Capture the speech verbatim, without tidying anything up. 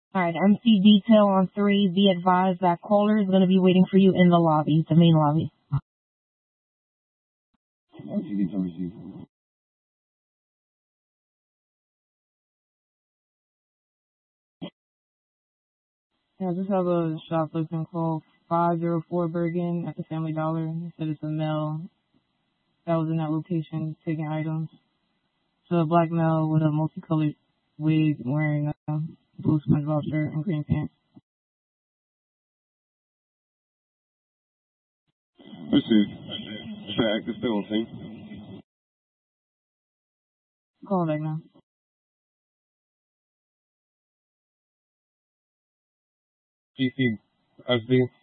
Alright, M C detail on three. Be advised that caller is going to be waiting for you in the lobby, the main lobby. M C detail received. Yeah, I just have a shoplifting call, five oh four Bergen at the Family Dollar. They said it's a male that was in that location taking items. So a black male with a multicolored wig wearing a blue SpongeBob shirt and green pants. Received. Is that active still on scene? Call back now. G C S D.